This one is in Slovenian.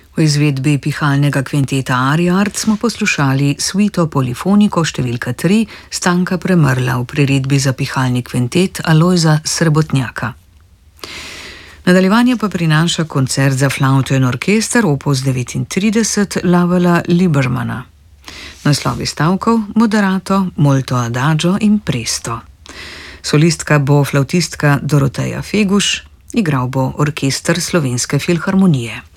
V izvedbi pihalnega kvinteta Ariart smo poslušali suito polifoniko številka 3 Stanka Premrla v priredbi za pihalni kvintet Alojza Srebotnjaka. Nadaljevanje pa prinaša koncert za flavto in orkester opus 39 Lavela Libermana. Naslovi stavkov: moderato, molto adagio in presto. Solistka bo flavtistka Doroteja Feguš, igral bo orkester Slovenske filharmonije.